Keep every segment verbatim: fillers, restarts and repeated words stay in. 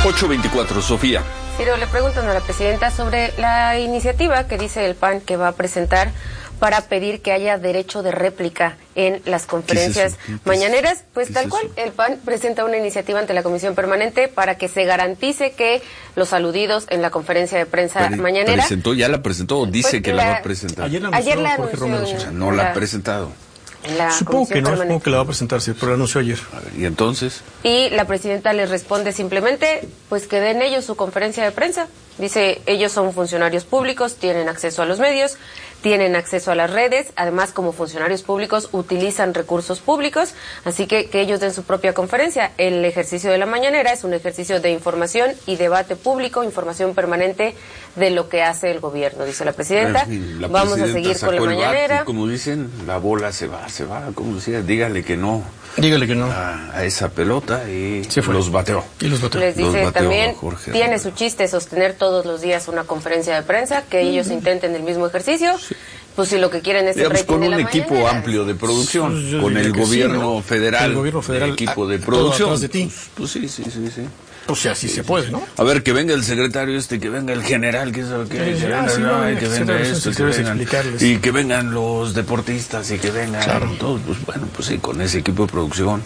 ocho veinticuatro, Sofía. Ciro, le preguntan a la presidenta sobre la iniciativa que dice el P A N que va a presentar para pedir que haya derecho de réplica en las conferencias ¿Qué es eso? mañaneras. Pues tal es cual, eso? el P A N presenta una iniciativa ante la Comisión Permanente para que se garantice que los aludidos en la conferencia de prensa Pre- mañanera... ¿Presentó? ¿Ya la presentó o dice Pues que la, la- va a presentar? Ayer la anunció Ayer la Jorge anunció Romero. en- O sea, no la ha presentado. en la Supongo que Comisión no, Permanente. supongo que la va a presentar, sí, pero la anunció ayer. A ver, ¿y entonces? Y la presidenta les responde simplemente, pues que den ellos su conferencia de prensa. Dice, ellos son funcionarios públicos, tienen acceso a los medios, tienen acceso a las redes, además como funcionarios públicos utilizan recursos públicos, así que que ellos den su propia conferencia. El ejercicio de la mañanera es un ejercicio de información y debate público, información permanente de lo que hace el gobierno, dice la presidenta. En fin, la Vamos a presidenta seguir con la sacó el bat mañanera. y, como dicen, la bola se va, se va, como decía, dígale que no Dígale que no. a, a esa pelota y Se fue. los bateó. Y los votó. Les Los dice bateó también, a Jorge tiene Romero. su chiste sostener todos los días una conferencia de prensa, que ellos intenten el mismo ejercicio, pues si lo que quieren es el Digamos, rating con de un la equipo mañanera. amplio de producción, Pues yo con diría el que sí, gobierno ¿no? federal, El gobierno federal, de equipo de ah, todo producción. atrás de ti. Pues, pues sí, sí, sí, sí. Pues sí, así se puede, ¿no? A ver, que venga el secretario este, que venga el general, que sabe qué, Sí, que sí, venga, ah, sí, no, no, y que sí, venga sí, sí, esto, sí, que debes vengan, explicarles. y que vengan los deportistas y que vengan Claro. todos, pues bueno, pues sí, con ese equipo de producción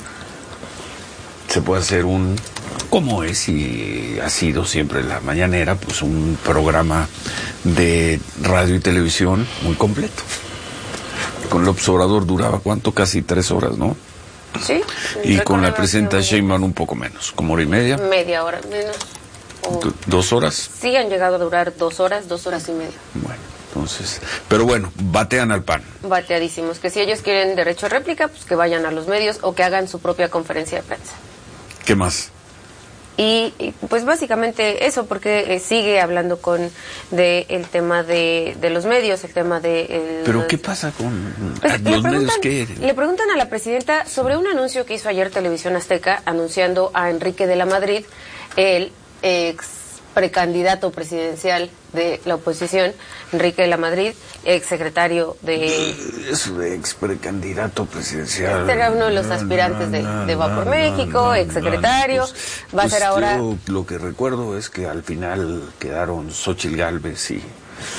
se puede hacer un, como es y ha sido siempre la mañanera, pues un programa de radio y televisión muy completo. Con López Obrador duraba, ¿cuánto? Casi tres horas, ¿no? Sí. Y con la Recuerdo presidenta que- Sheinbaum un poco menos, como hora y media, Media hora menos. O- do- dos horas. sí han llegado a durar dos horas, dos horas y media. Bueno, entonces, pero bueno, batean al P A N. Bateadísimos. Que si ellos quieren derecho a réplica, pues que vayan a los medios o que hagan su propia conferencia de prensa. ¿Qué más? Y, y, pues básicamente eso, porque eh, sigue hablando con de el tema de, de los medios, el tema de... el- ¿Pero qué pasa con Pues, a le, los medios preguntan, que le preguntan a la presidenta sobre un anuncio que hizo ayer Televisión Azteca anunciando a Enrique de la Madrid, el ex precandidato presidencial de la oposición, Enrique de la Madrid, ex secretario de... Es de ex precandidato presidencial. Este era uno de los aspirantes de- de Va por México, exsecretario. Va a ser ahora- Yo lo que recuerdo es que al final quedaron Xóchitl Gálvez y,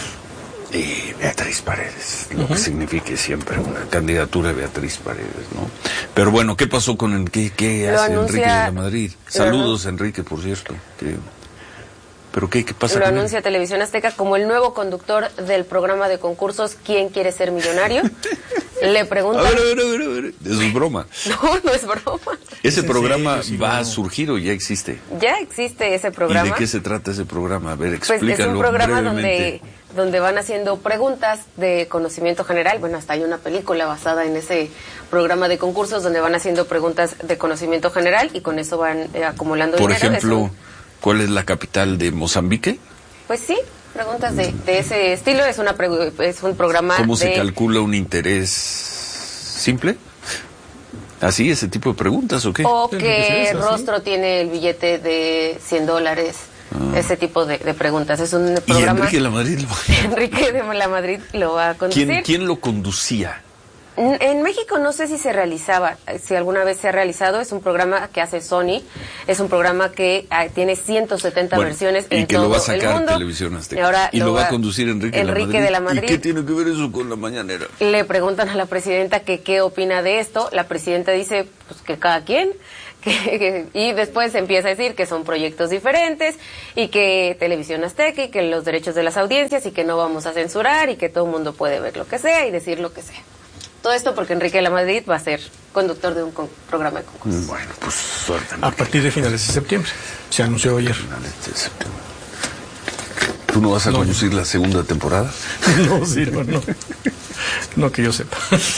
y Beatriz Paredes, lo que signifique siempre una candidatura de Beatriz Paredes, ¿no? Pero bueno, ¿qué pasó con en- qué, qué Lo hace anuncia- Enrique de la Madrid? lo Saludos, Enrique, por cierto. que- ¿Pero qué, qué pasa Lo con él? anuncia Televisión Azteca como el nuevo conductor del programa de concursos ¿Quién quiere ser millonario? Le A preguntan... ver, a ver, a ver, a ver. Eso es broma. No, no es broma. Ese Sí, programa sí, sí, va no. a surgir o ya existe. Ya existe ese programa. ¿Y de qué se trata ese programa? A ver, Pues explícalo es un programa donde, brevemente. donde van haciendo preguntas de conocimiento general. Bueno, hasta hay una película basada en ese programa de concursos donde van haciendo preguntas de conocimiento general y con eso van eh, acumulando Por dinero. Es ejemplo, un- ¿cuál es la capital de Mozambique? pues sí, preguntas de, de ese estilo. Es una pregu- es un programa ¿Cómo de... se calcula un interés simple? ¿Así, ese tipo de preguntas o qué? O Sí, qué sí, es así. rostro tiene el billete de cien dólares. Ah. Ese tipo de, de preguntas. Es un Y programa... Enrique de la Madrid lo... Enrique de la Madrid lo va a conducir. ¿Quién, ¿Quién lo conducía? En México no sé si se realizaba, si alguna vez se ha realizado, es un programa que hace Sony, es un programa que ah, tiene ciento setenta Bueno, versiones y en que todo lo va a el sacar mundo. Televisión Azteca. Y, ahora Y lo va a conducir Enrique, Enrique de la Madrid. ¿Y qué tiene que ver eso con la mañanera? Le preguntan a la presidenta que qué opina de esto, la presidenta dice pues que cada quien, que, que- y después empieza a decir que son proyectos diferentes y que Televisión Azteca y que los derechos de las audiencias y que no vamos a censurar y que todo el mundo puede ver lo que sea y decir lo que sea. Todo esto porque Enrique de la Madrid va a ser conductor de un con- programa de concursos. Bueno, pues suerte. A partir de finales de septiembre. Se anunció ayer. Finales de septiembre. ¿Tú no vas a No. conducir la segunda temporada? No, sí, no, no. No que yo sepa.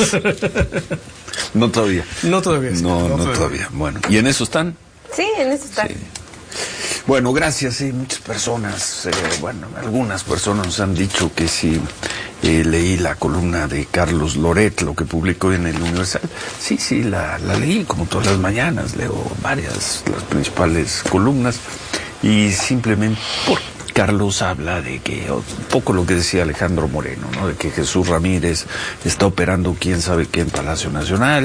No todavía. No todavía. sí, No, no, todavía. Bueno, ¿y en eso están? Sí, en eso está. Sí. Bueno, gracias. Sí, muchas personas, eh, bueno, algunas personas nos han dicho que si eh, leí la columna de Carlos Loret, lo que publicó en el Universal. Sí, sí, la, la leí como todas las mañanas, leo varias, las principales columnas, y simplemente por Carlos habla de que, un poco lo que decía Alejandro Moreno, ¿no? De que Jesús Ramírez está operando quién sabe qué en Palacio Nacional,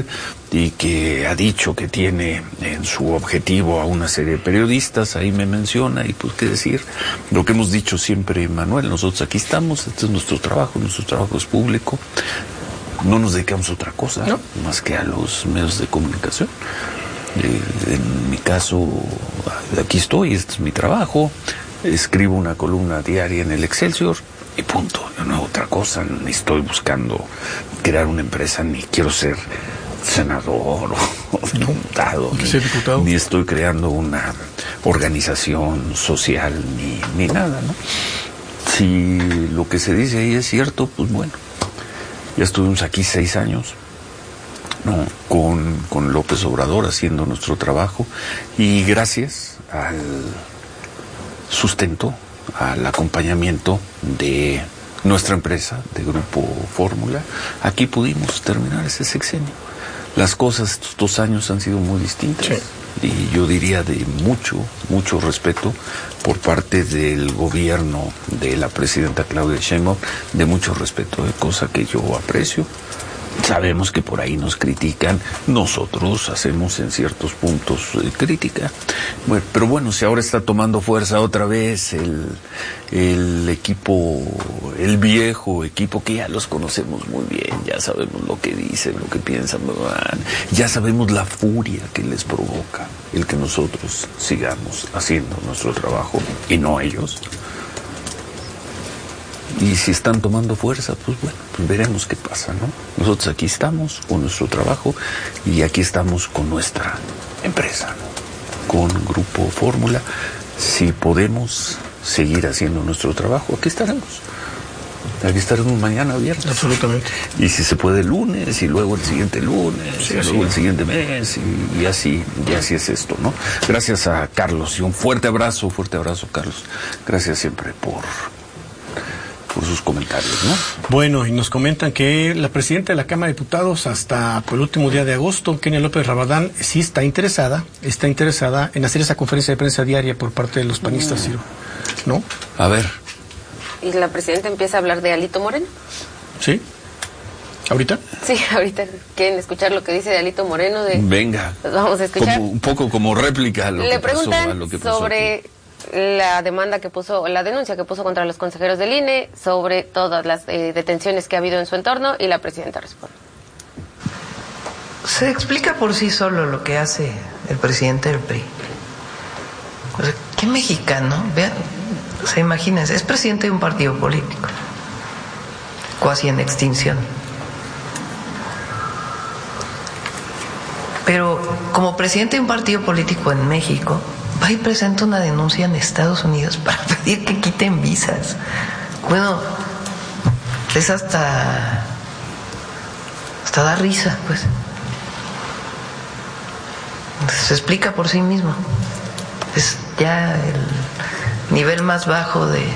y que ha dicho que tiene en su objetivo a una serie de periodistas, ahí me menciona, y pues qué decir, lo que hemos dicho siempre, Manuel, nosotros aquí estamos, este es nuestro trabajo, nuestro trabajo es público, no nos dedicamos a otra cosa, ¿no?, más que a los medios de comunicación. Eh, en mi caso, aquí estoy, este es mi trabajo, escribo una columna diaria en el Excelsior, y punto, yo no hago otra cosa, ni estoy buscando crear una empresa, ni quiero ser senador o diputado, ni, diputado, ni estoy creando una organización social, ni, ni nada, ¿no? Si lo que se dice ahí es cierto, pues bueno, ya estuvimos aquí seis años, ¿no?, con, con López Obrador haciendo nuestro trabajo, y gracias al sustento, al acompañamiento de nuestra empresa, de Grupo Fórmula, aquí pudimos terminar ese sexenio. Las cosas estos dos años han sido muy distintas, sí, y yo diría de mucho, mucho respeto por parte del gobierno de la presidenta Claudia Sheinbaum, de mucho respeto, de cosa que yo aprecio. Sabemos que por ahí nos critican, nosotros hacemos en ciertos puntos eh, crítica, bueno, pero bueno, si ahora está tomando fuerza otra vez el, el equipo, el viejo equipo que ya los conocemos muy bien, ya sabemos lo que dicen, lo que piensan, ya sabemos la furia que les provoca el que nosotros sigamos haciendo nuestro trabajo y no ellos. Y si están tomando fuerza, pues bueno, pues veremos qué pasa, ¿no? Nosotros aquí estamos con nuestro trabajo y aquí estamos con nuestra empresa, ¿no?, con Grupo Fórmula. Si podemos seguir haciendo nuestro trabajo, aquí estaremos. Aquí estaremos mañana, viernes. Absolutamente. Y si se puede el lunes, y luego el siguiente lunes, sí, y luego el siguiente mes, y, y así, y así es esto, ¿no? Gracias a Carlos, y un fuerte abrazo, fuerte abrazo, Carlos. Gracias siempre por... por sus comentarios, ¿no? Bueno, y nos comentan que la presidenta de la Cámara de Diputados hasta el último día de agosto, Kenia López Rabadán, sí está interesada, está interesada en hacer esa conferencia de prensa diaria por parte de los panistas, Ciro, ¿no? A ver. ¿Y la presidenta empieza a hablar de Alito Moreno? ¿Sí? ¿Ahorita? Sí, ahorita. ¿Quieren escuchar lo que dice de Alito Moreno? De... Venga. Pues vamos a escuchar. Como, un poco como réplica a lo Le que preguntan pasó, a lo que pasó sobre... aquí. La demanda que puso, la denuncia que puso contra los consejeros del I N E, sobre todas las eh, detenciones que ha habido en su entorno, y la presidenta responde. Se explica por sí solo lo que hace el presidente del P R I. O sea, ¿qué mexicano? Vean, o sea, imagínense, es presidente de un partido político, cuasi en extinción. Pero como presidente de un partido político en México, va y presenta una denuncia en Estados Unidos para pedir que quiten visas. Bueno, es hasta hasta da risa, pues. Se explica por sí mismo. Es ya el nivel más bajo de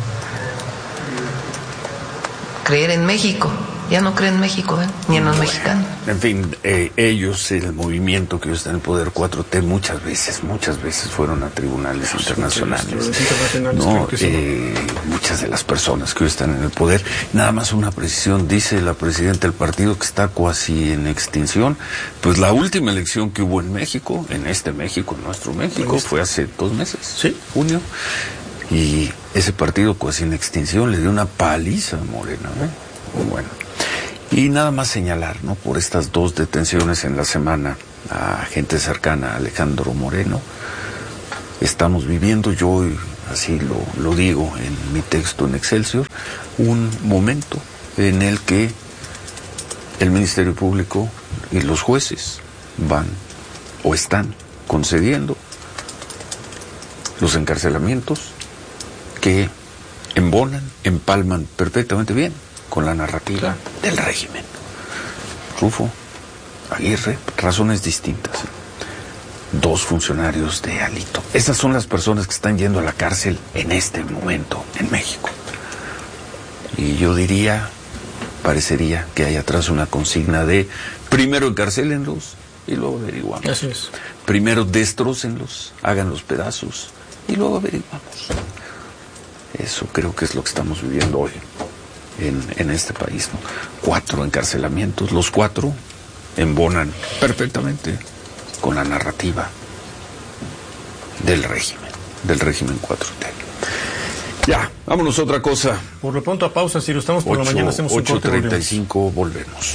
creer en México. Ya no creen en México, ¿eh? Ni en los bueno, mexicanos. En fin, eh, ellos, el movimiento que está en el poder cuatro T, muchas veces, muchas veces fueron a tribunales no, internacionales. internacionales no, eh, muchas de las personas que hoy están en el poder, nada más una precisión, dice la presidenta del partido que está cuasi en extinción. Pues la última elección que hubo en México, en este México, en nuestro México, este? fue hace dos meses, sí, junio. Y ese partido cuasi en extinción le dio una paliza a Morena, ¿eh? Bueno. Y nada más señalar, ¿no?, por estas dos detenciones en la semana a gente cercana a Alejandro Moreno, estamos viviendo, yo así lo, lo digo en mi texto en Excelsior, un momento en el que el Ministerio Público y los jueces van o están concediendo los encarcelamientos que embonan, empalman perfectamente bien con la narrativa claro. del régimen. Rufo, Aguirre, razones distintas. Dos funcionarios de Alito. Esas son las personas que están yendo a la cárcel en este momento en México. Y yo diría, parecería que hay atrás una consigna de primero encarcélenlos y luego averiguamos. Así es. Primero destrócenlos, hagan los pedazos y luego averiguamos. Eso creo que es lo que estamos viviendo hoy en, en este país, ¿no? Cuatro encarcelamientos, los cuatro embonan perfectamente con la narrativa del régimen, del régimen cuatro T. Ya, vámonos a otra cosa. Por lo pronto a pausa, si lo estamos por la mañana, hacemos un corte. ocho treinta y cinco, volvemos.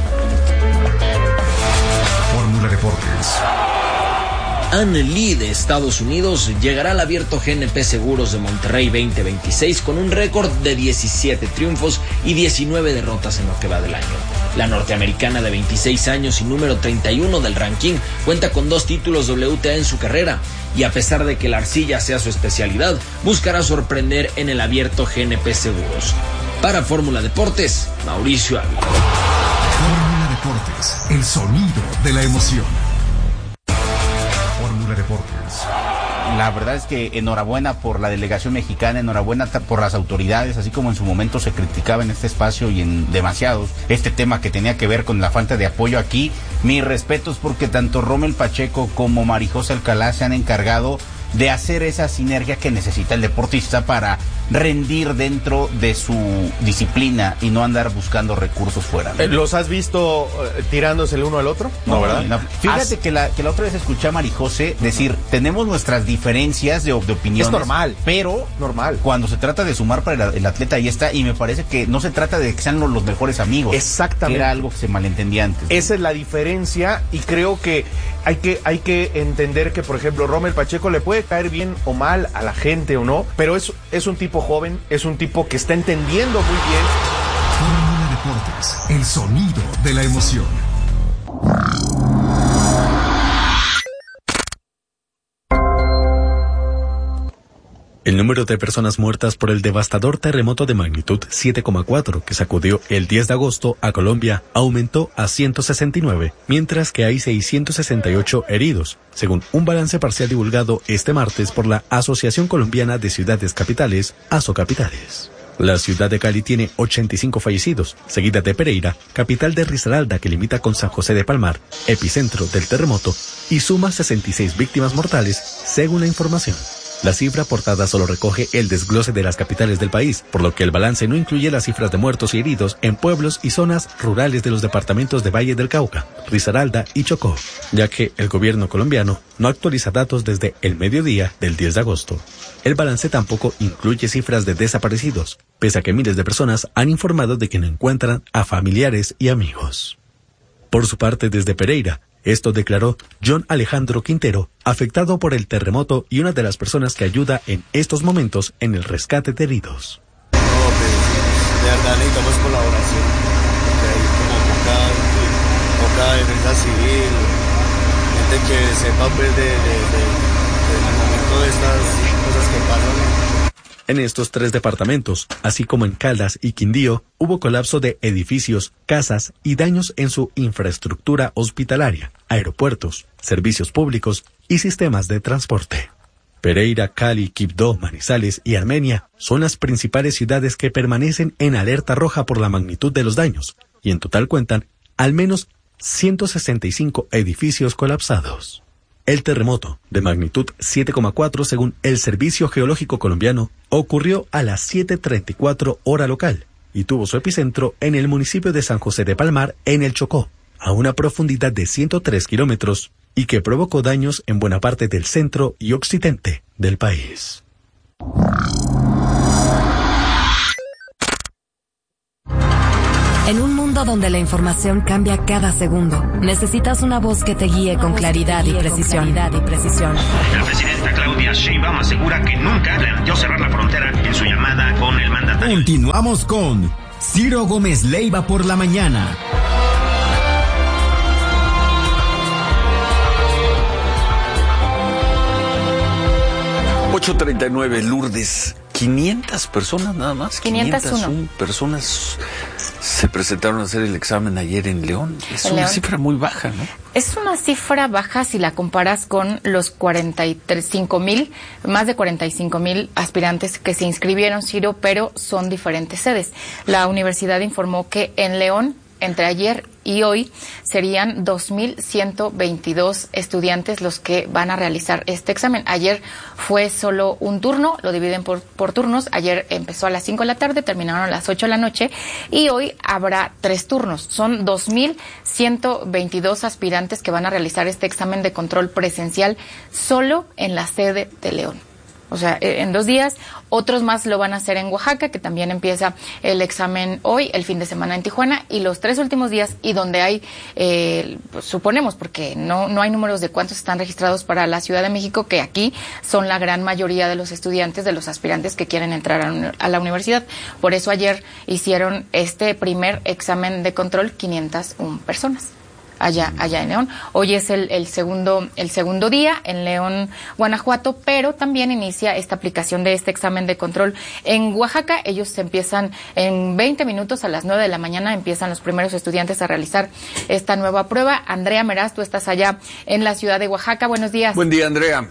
Fórmula Deportes. Anne Lee de Estados Unidos llegará al Abierto G N P Seguros de Monterrey veinte veintiséis con un récord de diecisiete triunfos y diecinueve derrotas en lo que va del año. La norteamericana de veintiséis años y número treinta y uno del ranking cuenta con dos títulos W T A en su carrera y a pesar de que la arcilla sea su especialidad, buscará sorprender en el Abierto G N P Seguros. Para Fórmula Deportes, Mauricio Ávila. Fórmula Deportes, el sonido de la emoción. Fórmula Deportes. La verdad es que enhorabuena por la delegación mexicana, enhorabuena por las autoridades, así como en su momento se criticaba en este espacio y en demasiados este tema que tenía que ver con la falta de apoyo aquí. Mis respetos porque tanto Rommel Pacheco como Marijosa Alcalá se han encargado de hacer esa sinergia que necesita el deportista para rendir dentro de su disciplina y no andar buscando recursos fuera, ¿no? ¿Los has visto uh, tirándose el uno al otro? No, no, ¿verdad? No. Fíjate que la, que la otra vez escuché a Marijose decir, uh-huh. tenemos nuestras diferencias de, de opiniones. Es normal. Pero normal. Cuando se trata de sumar para el, el atleta, ahí está, y me parece que no se trata de que sean los, los mejores amigos. Exactamente. Que era algo que se malentendía antes, ¿no? Esa es la diferencia y creo que hay que hay que entender que, por ejemplo, Rommel Pacheco le puede caer bien o mal a la gente o no, pero es, es un tipo joven, es un tipo que está entendiendo muy bien. Fórmula Deportes, el sonido de la emoción. El número de personas muertas por el devastador terremoto de magnitud siete coma cuatro que sacudió el diez de agosto a Colombia aumentó a ciento sesenta y nueve, mientras que hay seiscientos sesenta y ocho heridos, según un balance parcial divulgado este martes por la Asociación Colombiana de Ciudades Capitales, Asocapitales. La ciudad de Cali tiene ochenta y cinco fallecidos, seguida de Pereira, capital de Risaralda que limita con San José de Palmar, epicentro del terremoto, y suma sesenta y seis víctimas mortales, según la información. La cifra aportada solo recoge el desglose de las capitales del país, por lo que el balance no incluye las cifras de muertos y heridos en pueblos y zonas rurales de los departamentos de Valle del Cauca, Risaralda y Chocó, ya que el gobierno colombiano no actualiza datos desde el mediodía del diez de agosto. El balance tampoco incluye cifras de desaparecidos, pese a que miles de personas han informado de que no encuentran a familiares y amigos. Por su parte, desde Pereira, esto declaró John Alejandro Quintero, afectado por el terremoto y una de las personas que ayuda en estos momentos en el rescate de heridos. No, pues, de verdad necesitamos colaboración, porque hay como poca, poca defensa civil, gente que sepa pues de, de, de, del momento de estas cosas que pasan. En estos tres departamentos, así como en Caldas y Quindío, hubo colapso de edificios, casas y daños en su infraestructura hospitalaria, aeropuertos, servicios públicos y sistemas de transporte. Pereira, Cali, Quibdó, Manizales y Armenia son las principales ciudades que permanecen en alerta roja por la magnitud de los daños, y en total cuentan al menos ciento sesenta y cinco edificios colapsados. El terremoto, de magnitud siete coma cuatro según el Servicio Geológico Colombiano, ocurrió a las siete treinta y cuatro hora local y tuvo su epicentro en el municipio de San José de Palmar, en el Chocó, a una profundidad de ciento tres kilómetros y que provocó daños en buena parte del centro y occidente del país. En un mundo donde la información cambia cada segundo, necesitas una voz que te guíe con claridad y precisión. La presidenta Claudia Sheinbaum asegura que nunca planteó cerrar la frontera en su llamada con el mandatario. Continuamos con Ciro Gómez Leiva por la mañana. ocho treinta y nueve, Lourdes. quinientas personas nada más. quinientas uno personas se presentaron a hacer el examen ayer en León. Es en una León. cifra muy baja, ¿no? Es una cifra baja si la comparas con los cuarenta y cinco mil, más de cuarenta y cinco mil aspirantes que se inscribieron, Ciro, pero son diferentes sedes. La universidad informó que en León entre ayer y hoy serían dos mil ciento veintidós estudiantes los que van a realizar este examen. Ayer fue solo un turno, lo dividen por, por turnos. Ayer empezó a las cinco de la tarde, terminaron a las ocho de la noche y hoy habrá tres turnos. Son dos mil ciento veintidós aspirantes que van a realizar este examen de control presencial solo en la sede de León. O sea, en dos días, otros más lo van a hacer en Oaxaca, que también empieza el examen hoy, el fin de semana en Tijuana, y los tres últimos días, y donde hay, eh, pues, suponemos, porque no, no hay números de cuántos están registrados para la Ciudad de México, que aquí son la gran mayoría de los estudiantes, de los aspirantes que quieren entrar a, a la universidad. Por eso ayer hicieron este primer examen de control quinientas una personas. Allá, allá en León. Hoy es el, el segundo, el segundo día en León, Guanajuato, pero también inicia esta aplicación de este examen de control en Oaxaca. Ellos se empiezan en veinte minutos, a las nueve de la mañana empiezan los primeros estudiantes a realizar esta nueva prueba. Andrea Meraz, tú estás allá en la ciudad de Oaxaca. Buenos días. Buen día, Andrea.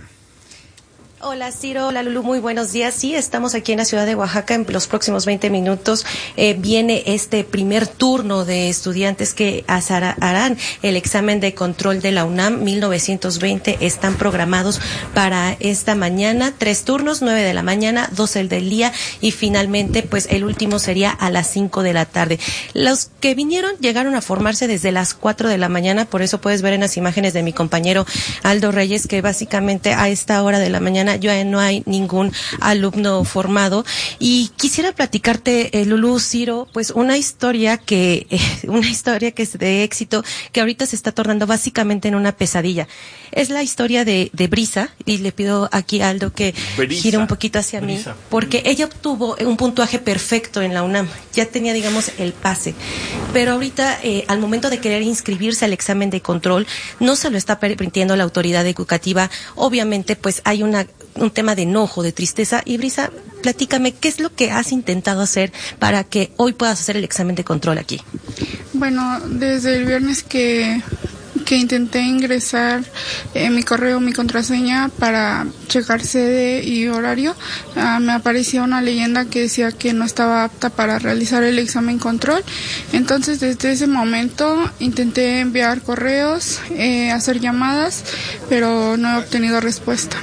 Hola Ciro, hola Lulú, muy buenos días. Sí, estamos aquí en la ciudad de Oaxaca. En los próximos veinte minutos eh, viene este primer turno de estudiantes que harán el examen de control de la UNAM mil novecientos veinte. Están programados para esta mañana, tres turnos, nueve de la mañana, doce el del día y finalmente pues el último sería a las cinco de la tarde. Los que vinieron llegaron a formarse desde las cuatro de la mañana, por eso puedes ver en las imágenes de mi compañero Aldo Reyes que básicamente a esta hora de la mañana ya no hay ningún alumno formado. Y quisiera platicarte, eh, Lulú, Ciro, pues una historia que, eh, una historia que es de éxito, que ahorita se está tornando básicamente en una pesadilla. Es la historia de, de Brisa, y le pido aquí a Aldo que Brisa. gire un poquito hacia Brisa. mí, porque ella obtuvo un puntaje perfecto en la UNAM, ya tenía, digamos, el pase, pero ahorita, eh, al momento de querer inscribirse al examen de control, no se lo está permitiendo la autoridad educativa. Obviamente, pues hay una un tema de enojo, de tristeza. Y Brisa, platícame, ¿qué es lo que has intentado hacer para que hoy puedas hacer el examen de control aquí? Bueno, desde el viernes que, que intenté ingresar eh, mi correo, mi contraseña para checar sede y horario, uh, me aparecía una leyenda que decía que no estaba apta para realizar el examen control. Entonces, desde ese momento intenté enviar correos, eh, hacer llamadas, pero no he obtenido respuesta.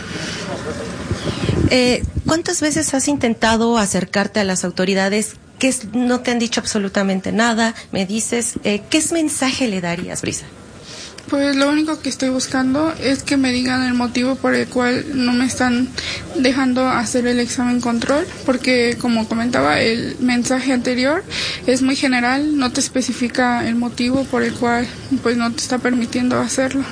Eh, ¿Cuántas veces has intentado acercarte a las autoridades que no te han dicho absolutamente nada? Me dices, eh, ¿qué mensaje le darías, Brisa? Pues lo único que estoy buscando es que me digan el motivo por el cual no me están dejando hacer el examen control, porque como comentaba, el mensaje anterior es muy general, no te especifica el motivo por el cual pues no te está permitiendo hacerlo.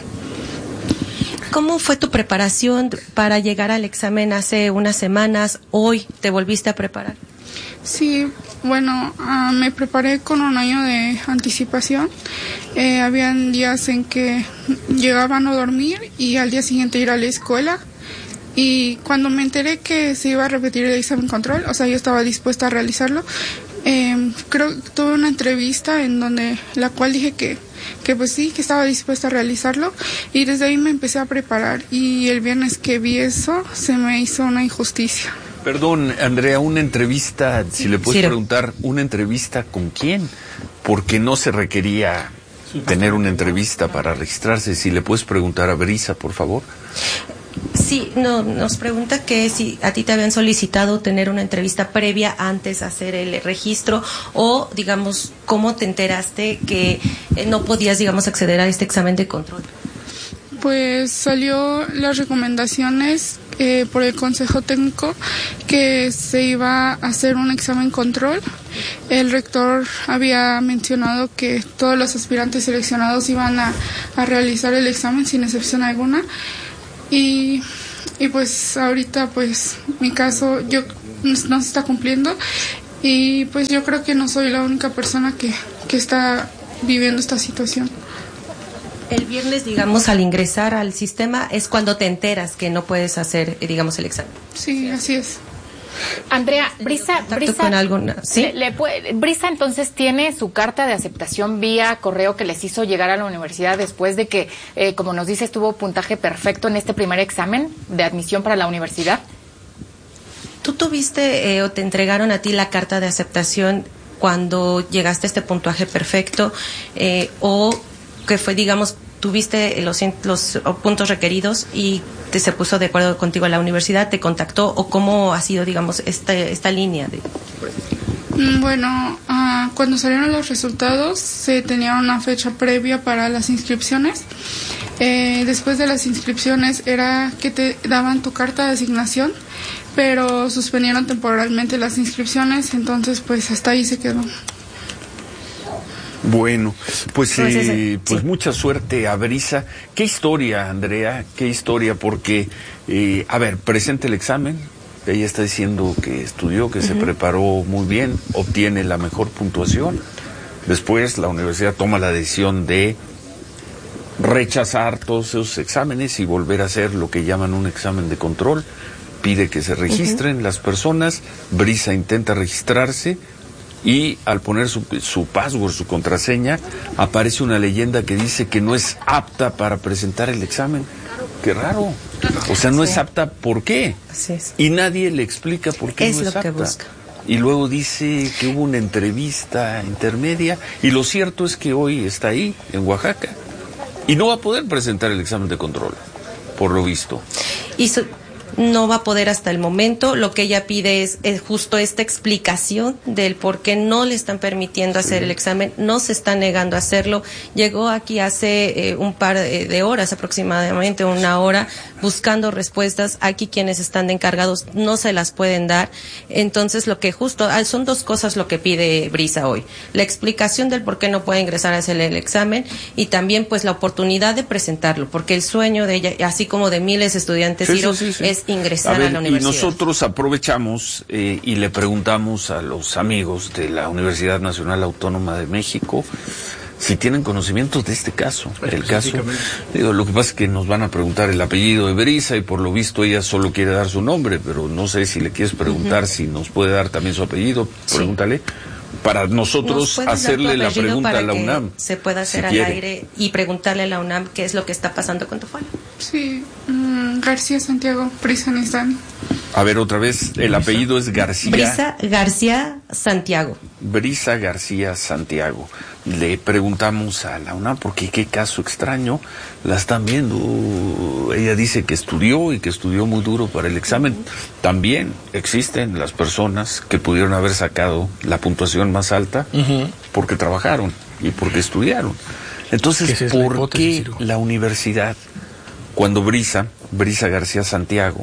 ¿Cómo fue tu preparación para llegar al examen hace unas semanas? ¿Hoy te volviste a preparar? Sí, bueno, uh, me preparé con un año de anticipación. Eh, habían días en que llegaba a no dormir y al día siguiente ir a la escuela. Y cuando me enteré que se iba a repetir el examen control, o sea, yo estaba dispuesta a realizarlo. Eh, creo que tuve una entrevista en donde la cual dije que que pues sí, que estaba dispuesta a realizarlo, y desde ahí me empecé a preparar, y el viernes que vi eso se me hizo una injusticia. Perdón, Andrea, una entrevista, si le puedes sí. preguntar, ¿una entrevista con quién? Porque no se requería tener una entrevista para registrarse. Si le puedes preguntar a Brisa, por favor. Sí, no, nos pregunta que si a ti te habían solicitado tener una entrevista previa antes de hacer el registro, o, digamos, ¿cómo te enteraste que no podías, digamos, acceder a este examen de control? Pues salió las recomendaciones eh, por el Consejo Técnico que se iba a hacer un examen control. El rector había mencionado que todos los aspirantes seleccionados iban a, a realizar el examen sin excepción alguna. Y, y pues ahorita pues mi caso yo no se está cumpliendo, y pues yo creo que no soy la única persona que, que está viviendo esta situación. El viernes, digamos, al ingresar al sistema es cuando te enteras que no puedes hacer, digamos, el examen. Sí, así es. Andrea, Brisa, Brisa, con alguna, ¿sí? le, le puede, Brisa entonces tiene su carta de aceptación vía correo que les hizo llegar a la universidad después de que, eh, como nos dices, tuvo puntaje perfecto en este primer examen de admisión para la universidad. ¿Tú tuviste eh, o te entregaron a ti la carta de aceptación cuando llegaste a este puntaje perfecto, eh, o que fue, digamos, tuviste los, los puntos requeridos y te se puso de acuerdo contigo a la universidad, te contactó, o cómo ha sido, digamos, esta, esta línea de... Bueno, uh, cuando salieron los resultados se tenía una fecha previa para las inscripciones. Eh, después de las inscripciones era que te daban tu carta de asignación, pero suspendieron temporalmente las inscripciones, entonces pues hasta ahí se quedó. Bueno, pues, Pues eh, ese, pues sí. mucha suerte a Brisa. ¿Qué historia, Andrea? ¿Qué historia? Porque, eh, a ver, presenta el examen. Ella está diciendo que estudió, que se Ujú. preparó muy bien, obtiene la mejor puntuación. Después la universidad toma la decisión de rechazar todos esos exámenes y volver a hacer lo que llaman un examen de control. Pide que se registren las personas. Brisa intenta registrarse y al poner su, su password, su contraseña, aparece una leyenda que dice que no es apta para presentar el examen. Qué raro. O sea, no Sí. es apta, ¿por qué? Así es. Y nadie le explica por qué Es no es lo que apta. busca. Y luego dice que hubo una entrevista intermedia, y lo cierto es que hoy está ahí, en Oaxaca, y no va a poder presentar el examen de control, por lo visto. Y su- no va a poder hasta el momento. Lo que ella pide es, es justo esta explicación del por qué no le están permitiendo hacer el examen, no se está negando a hacerlo. Llegó aquí hace eh, un par de, de horas, aproximadamente una hora, buscando respuestas. Aquí quienes están de encargados no se las pueden dar. Entonces, lo que justo, ah, son dos cosas lo que pide Brisa hoy: la explicación del por qué no puede ingresar a hacer el examen, y también pues la oportunidad de presentarlo, porque el sueño de ella, así como de miles de estudiantes, Sí, Ciro, sí, sí, sí. es ingresar A a, ver, la y universidad. nosotros aprovechamos eh, y le preguntamos a los amigos de la Universidad Nacional Autónoma de México si tienen conocimientos de este caso, el caso. Digo, lo que pasa es que nos van a preguntar el apellido de Brisa, y por lo visto ella solo quiere dar su nombre, pero no sé si le quieres preguntar Ujú. si nos puede dar también su apellido. Sí. Pregúntale, para ¿Nos nosotros puedes dar tu hacerle la apellido pregunta para a la que UNAM. se pueda hacer si al quiere. aire y preguntarle a la UNAM qué es lo que está pasando con tu folio? Sí, mm, García Santiago, Brisa Nistani. A ver, otra vez, el apellido es García. Brisa García Santiago. Brisa García Santiago. Le preguntamos a la UNAM porque qué caso extraño la están viendo. Ella dice que estudió y que estudió muy duro para el examen. También existen las personas que pudieron haber sacado la puntuación más alta Ujú. porque trabajaron y porque estudiaron. Entonces, Esa es la ¿por hipótesis, qué Ciro. la universidad, cuando Brisa, Brisa García Santiago,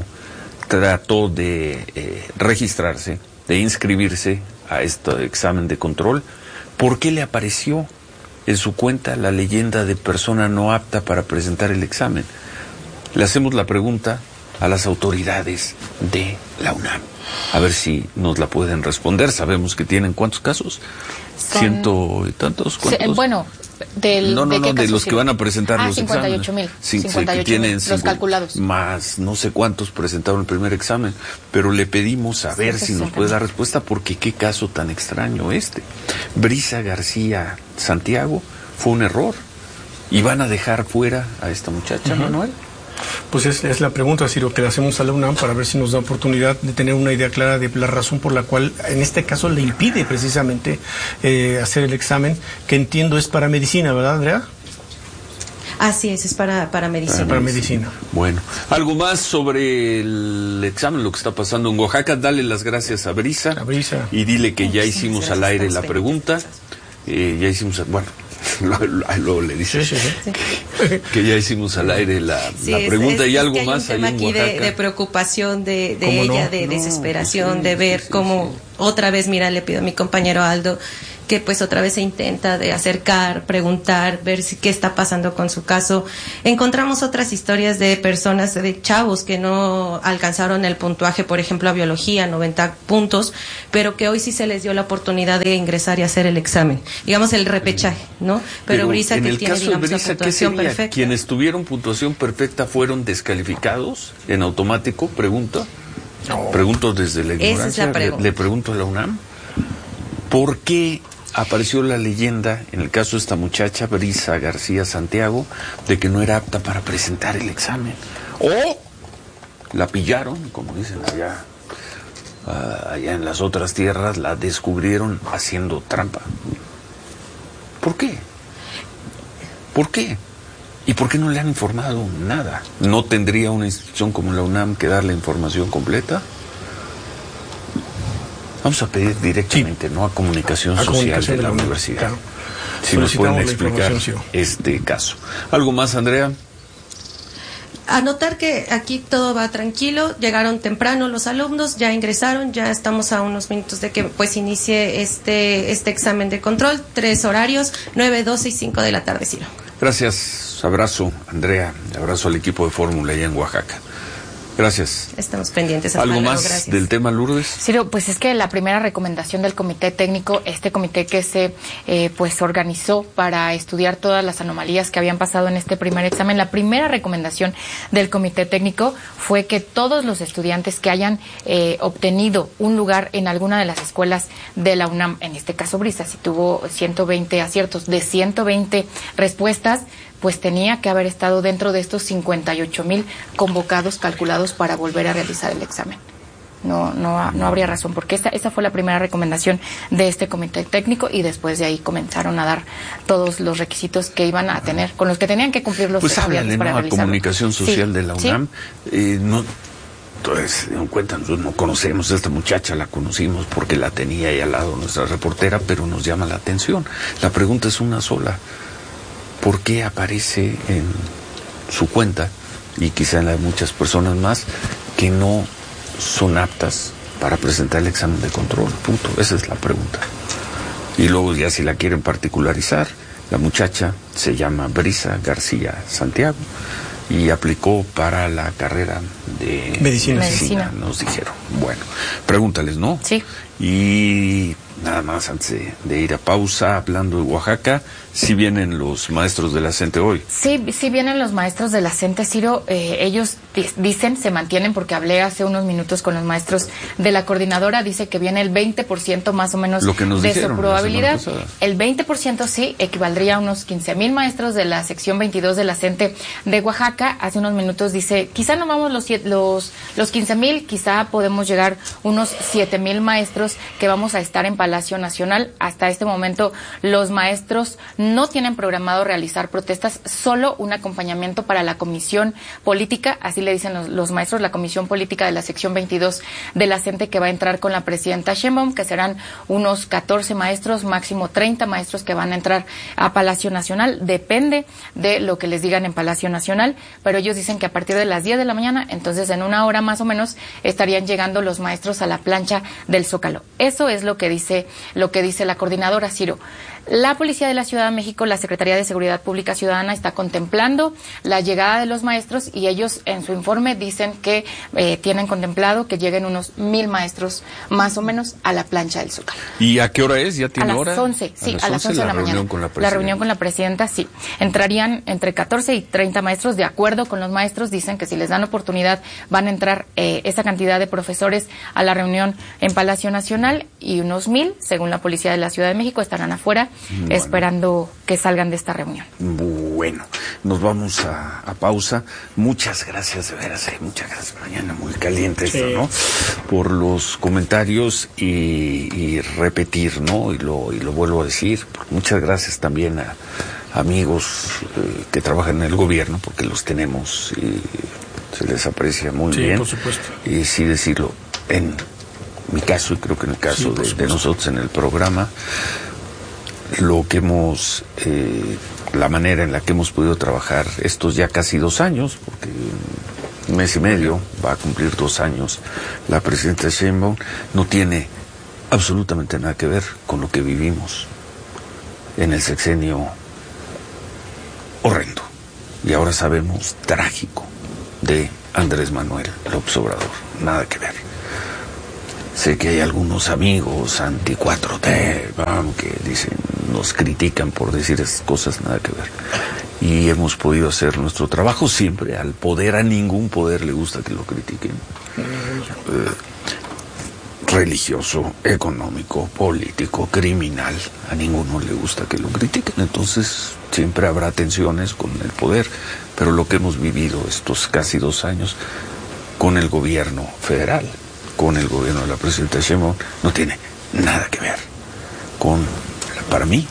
trató de eh, registrarse, de inscribirse a este examen de control, ¿por qué le apareció en su cuenta la leyenda de persona no apta para presentar el examen? Le hacemos la pregunta a las autoridades de la UNAM, a ver si nos la pueden responder. Sabemos que tienen ¿cuántos casos? Son- Ciento y tantos. Sí, ¿Cuántos? bueno, del, no, no, ¿de no, qué de casos, los que Ciro? van a presentar ah, los cincuenta y ocho exámenes. mil, Sí, sí, cincuenta y que ocho tienen mil, los cincu- calculados. Más no sé cuántos presentaron el primer examen, pero le pedimos a ver si nos puede dar respuesta, porque qué caso tan extraño este. Brisa García Santiago fue un error, y van a dejar fuera a esta muchacha, Ujú. Manuel. Pues es, es la pregunta, Ciro, que le hacemos a la UNAM para ver si nos da oportunidad de tener una idea clara de la razón por la cual en este caso le impide precisamente eh, hacer el examen, que entiendo es para medicina, ¿verdad, Andrea? Así es, es para, para medicina. Para medicina. Bueno, algo más sobre el examen, lo que está pasando en Oaxaca. Dale las gracias a Brisa, A Brisa. y dile que ya Muchísimas hicimos gracias, al aire estamos la pregunta. Eh, ya hicimos, bueno, luego lo, lo, le dices Sí, sí, sí. que, que ya hicimos al aire la, Sí, la es- pregunta es- y es algo que hay más un tema ahí en aquí Oaxaca. de, de preocupación de, de ¿Cómo no? ella, de No, desesperación, pues sí, de ver sí, sí, cómo sí. otra vez, mira, le pido a mi compañero Aldo que pues otra vez se intenta de acercar, preguntar, ver si qué está pasando con su caso. Encontramos otras historias de personas, de chavos que no alcanzaron el puntaje, por ejemplo, a biología, noventa puntos, pero que hoy sí se les dio la oportunidad de ingresar y hacer el examen, digamos el repechaje, ¿no? Pero, Brisa, en que el tiene, caso de digamos, la Brisa, ¿qué puntuación sería? perfecta. ¿Quienes tuvieron puntuación perfecta fueron descalificados en automático? Pregunta. Pregunto desde la Esa es ignorancia. la pregunta. Le, le pregunto a la UNAM. ¿Por qué apareció la leyenda, en el caso de esta muchacha, Brisa García Santiago, de que no era apta para presentar el examen? O la pillaron, como dicen allá uh, allá en las otras tierras la descubrieron haciendo trampa. ¿Por qué? ¿Por qué? ¿Y por qué no le han informado nada? ¿No tendría una institución como la UNAM que darle información completa? Vamos a pedir directamente, sí, ¿no? A Comunicación a Social comunicación de la, de la Universidad. Claro. Si nos pueden explicar sí. este caso. ¿Algo más, Andrea? Anotar que aquí todo va tranquilo, llegaron temprano los alumnos, ya ingresaron, ya estamos a unos minutos de que pues inicie este, este examen de control, tres horarios, nueve, doce y cinco de la tarde, Ciro. Gracias, abrazo, Andrea, abrazo al equipo de Fórmula allá en Oaxaca. Gracias. Estamos pendientes. ¿Algo luego, más gracias. del tema, Lourdes? Ciro, pues es que la primera recomendación del comité técnico, este comité que se eh, pues organizó para estudiar todas las anomalías que habían pasado en este primer examen, la primera recomendación del comité técnico fue que todos los estudiantes que hayan eh, obtenido un lugar en alguna de las escuelas de la UNAM, en este caso Brisa, si tuvo ciento veinte aciertos de ciento veinte respuestas, pues tenía que haber estado dentro de estos cincuenta y ocho mil convocados, calculados para volver a realizar el examen. No, no, no habría razón, porque esa, esa fue la primera recomendación de este comité técnico y después de ahí comenzaron a dar todos los requisitos que iban a tener, con los que tenían que cumplir los pues estudiantes háblale, para ¿no? realizarlo. A Comunicación Social sí, de la UNAM, ¿sí? eh, no... Entonces, no cuentan, no conocemos a esta muchacha, la conocimos porque la tenía ahí al lado nuestra reportera, pero nos llama la atención. La pregunta es una sola. ¿Por qué aparece en su cuenta, y quizá en la de muchas personas más, que no son aptas para presentar el examen de control? Punto. Esa es la pregunta. Y luego ya si la quieren particularizar, la muchacha se llama Brisa García Santiago y aplicó para la carrera de medicina. medicina, nos dijeron. Bueno, pregúntales, ¿no? Sí. Y nada más antes de, de ir a pausa, hablando de Oaxaca, ¿sí vienen los maestros de la CENTE hoy? Sí, sí vienen los maestros de la CENTE, Ciro. Eh, ellos dicen, se mantienen, porque hablé hace unos minutos con los maestros de la coordinadora, dice que viene el veinte por ciento más o menos Lo que nos de dijeron su probabilidad. El veinte por ciento sí equivaldría a unos quince mil maestros de la sección veintidós de la CENTE de Oaxaca. Hace unos minutos dice, quizá no vamos los, los, los quince mil, quizá podemos llegar unos siete mil maestros que vamos a estar en Palacio Nacional. Hasta este momento los maestros no tienen programado realizar protestas, solo un acompañamiento para la comisión política, así le dicen los, los maestros, la comisión política de la sección veintidós de la CENTE, que va a entrar con la presidenta Sheinbaum, que serán unos catorce maestros, máximo treinta maestros que van a entrar a Palacio Nacional. Depende de lo que les digan en Palacio Nacional, pero ellos dicen que a partir de las diez de la mañana, entonces en una hora más o menos, estarían llegando los maestros a la plancha del Zócalo. Eso es lo que dice, lo que dice la coordinadora, Ciro. La Policía de la Ciudad de México, la Secretaría de Seguridad Pública Ciudadana, está contemplando la llegada de los maestros y ellos en su informe dicen que eh, tienen contemplado que lleguen unos mil maestros más o menos a la plancha del Zócalo. ¿Y a qué hora es? ¿Ya tiene hora? A las once, sí, a las once de la mañana. Con la, la reunión con la presidenta, sí. Entrarían entre catorce y treinta maestros, de acuerdo con los maestros, dicen que si les dan oportunidad van a entrar eh, esa cantidad de profesores a la reunión en Palacio Nacional, y unos mil, según la Policía de la Ciudad de México, estarán afuera bueno. esperando que salgan de esta reunión. Bueno, nos vamos a, a pausa. Muchas gracias, de veras, eh, muchas gracias. Mañana muy caliente esto, sí. ¿no? Por los comentarios y, y repetir, ¿no? Y lo, y lo vuelvo a decir. Muchas gracias también a amigos eh, que trabajan en el gobierno, porque los tenemos y se les aprecia muy sí, bien. Por supuesto. Y sí decirlo, en mi caso, y creo que en el caso sí, de, de nosotros en el programa, lo que hemos, eh, la manera en la que hemos podido trabajar estos ya casi dos años, porque un mes y medio va a cumplir dos años la presidenta Sheinbaum, no tiene absolutamente nada que ver con lo que vivimos en el sexenio horrendo, y ahora sabemos, trágico, de Andrés Manuel López Obrador. Nada que ver. Sé que hay algunos amigos anti cuatro T que dicen, nos critican por decir esas cosas, nada que ver. Y hemos podido hacer nuestro trabajo siempre. Al poder, a ningún poder le gusta que lo critiquen. Eh, religioso, económico, político, criminal, a ninguno le gusta que lo critiquen. Entonces siempre habrá tensiones con el poder, pero lo que hemos vivido estos casi dos años con el gobierno federal con el gobierno de la presidenta Sheinbaum no tiene nada que ver con, para mí,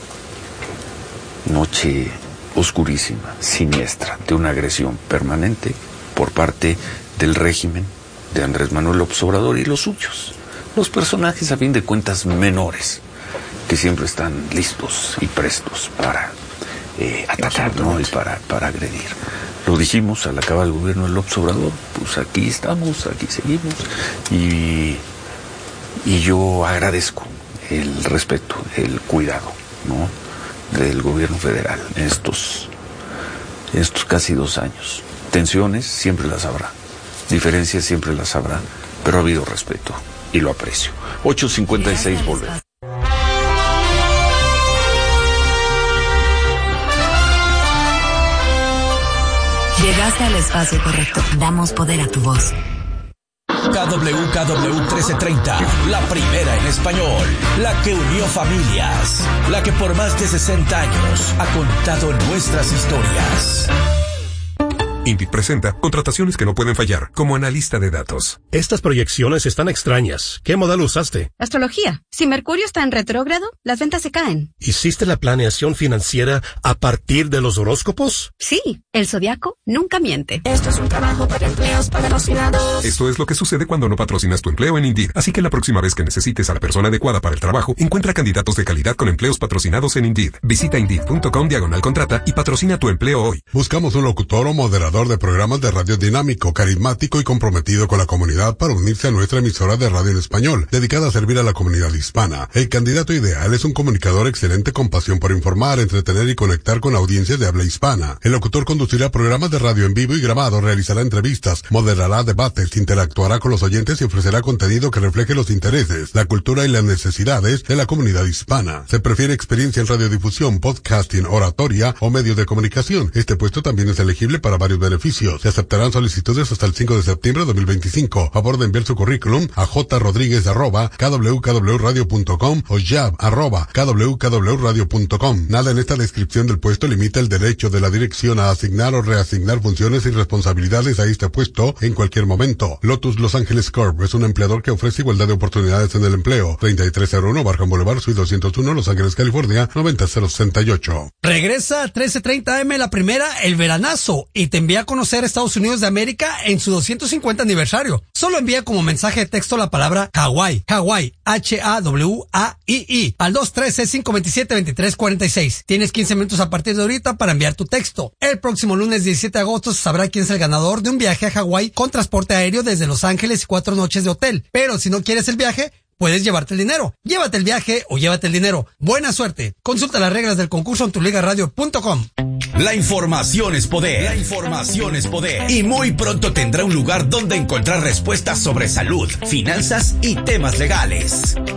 noche oscurísima, siniestra, de una agresión permanente por parte del régimen de Andrés Manuel López Obrador y los suyos, los personajes a fin de cuentas menores, que siempre están listos y prestos para eh, atacar, ¿no? Y para, para agredir. Lo dijimos al acabar el gobierno de López Obrador, pues aquí estamos, aquí seguimos, y, y yo agradezco el respeto, el cuidado, ¿no?, del gobierno federal en estos, en estos casi dos años. Tensiones siempre las habrá, diferencias siempre las habrá, pero ha habido respeto y lo aprecio. ocho cincuenta y seis, volver. Llegaste al espacio correcto. Damos poder a tu voz. K W K W trece treinta, la primera en español, la que unió familias, la que por más de sesenta años ha contado nuestras historias. Indeed presenta contrataciones que no pueden fallar, como analista de datos. Estas proyecciones están extrañas. ¿Qué modal usaste? Astrología. Si Mercurio está en retrógrado, las ventas se caen. ¿Hiciste la planeación financiera a partir de los horóscopos? Sí, el zodiaco nunca miente. Esto es un trabajo para empleos patrocinados. Esto es lo que sucede cuando no patrocinas tu empleo en Indeed. Así que la próxima vez que necesites a la persona adecuada para el trabajo, encuentra candidatos de calidad con empleos patrocinados en Indeed. Visita Indeed.com diagonal contrata y patrocina tu empleo hoy. Buscamos un locutor o moderador de programas de radio dinámico, carismático y comprometido con la comunidad para unirse a nuestra emisora de radio en español, dedicada a servir a la comunidad hispana. El candidato ideal es un comunicador excelente con pasión por informar, entretener y conectar con audiencias de habla hispana. El locutor conducirá programas de radio en vivo y grabado, realizará entrevistas, moderará debates, interactuará con los oyentes y ofrecerá contenido que refleje los intereses, la cultura y las necesidades de la comunidad hispana. Se prefiere experiencia en radiodifusión, podcasting, oratoria o medios de comunicación. Este puesto también es elegible para varios beneficios. Se aceptarán solicitudes hasta el cinco de septiembre de dos mil veinticinco. Favor de enviar su currículum a jrodríguez arroba k w k w radio punto com o jab arroba k w k w radio punto com. Nada en esta descripción del puesto limita el derecho de la dirección a asignar o reasignar funciones y responsabilidades a este puesto en cualquier momento. Lotus Los Ángeles Corp es un empleador que ofrece igualdad de oportunidades en el empleo. treinta y tres cero uno Barham Boulevard, Suite doscientos uno, Los Ángeles, California, noventa cero sesenta y ocho. Regresa trece treinta A M la primera, el veranazo, y te envía a conocer a Estados Unidos de América en su doscientos cincuenta aniversario. Solo envía como mensaje de texto la palabra Hawái, Hawái, H A W A I I, al dos uno tres, cinco dos siete, dos tres cuatro seis. Tienes quince minutos a partir de ahorita para enviar tu texto. El próximo lunes diecisiete de agosto se sabrá quién es el ganador de un viaje a Hawái con transporte aéreo desde Los Ángeles y cuatro noches de hotel. Pero si no quieres el viaje, puedes llevarte el dinero. Llévate el viaje o llévate el dinero. Buena suerte. Consulta las reglas del concurso en tu liga radio punto com. La información es poder. La información es poder. Y muy pronto tendrá un lugar donde encontrar respuestas sobre salud, finanzas y temas legales.